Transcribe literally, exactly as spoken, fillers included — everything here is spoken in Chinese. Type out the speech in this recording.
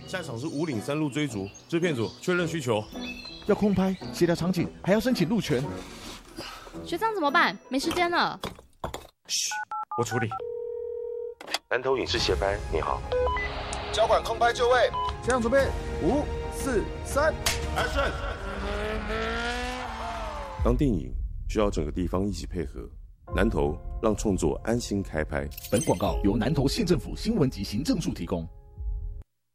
下一场是五岭三路追逐，制片组确认需求， 要空拍、协调场景，还要申请路权。 学长怎么办？没时间了。 嘘，我处理。 南投影视协拍，你好。 交管空拍就位， 现场准备，五、四、三 ，Action！ 当电影需要整个地方一起配合，南投让创作安心开拍。 本广告由南投县政府新闻及行政处提供。